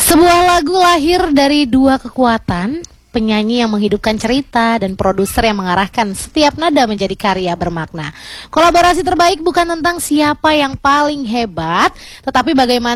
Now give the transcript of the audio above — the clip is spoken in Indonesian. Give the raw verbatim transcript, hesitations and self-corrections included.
Sebuah lagu lahir dari dua kekuatan, penyanyi yang menghidupkan cerita dan produser yang mengarahkan setiap nada menjadi karya bermakna. Kolaborasi terbaik bukan tentang siapa yang paling hebat, tetapi bagaimana